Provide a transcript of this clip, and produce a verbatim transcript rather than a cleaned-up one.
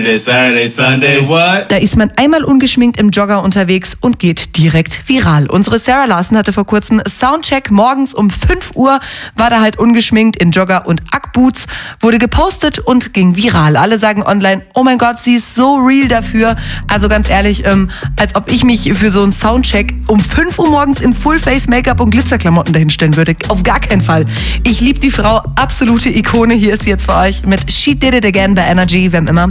Saturday, Sunday, what? Da ist man einmal ungeschminkt im Jogger unterwegs und geht direkt viral. Unsere Sarah Larson hatte vor kurzem Soundcheck morgens um fünf Uhr, war da halt ungeschminkt in Jogger und Ackboots, wurde gepostet und ging viral. Alle sagen online, oh mein Gott, sie ist so real dafür. Also ganz ehrlich, ähm, als ob ich mich für so einen Soundcheck um fünf Uhr morgens in Full-Face-Make-up und Glitzerklamotten dahinstellen würde. Auf gar keinen Fall. Ich liebe die Frau, absolute Ikone. Hier ist sie jetzt für euch mit She Did It Again bei Energy. Wir haben immer